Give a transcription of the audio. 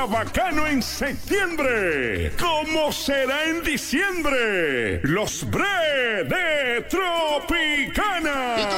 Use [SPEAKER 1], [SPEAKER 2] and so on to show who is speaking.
[SPEAKER 1] Bacano en septiembre, como será en diciembre, los Bre de Tropicana.
[SPEAKER 2] ¿Y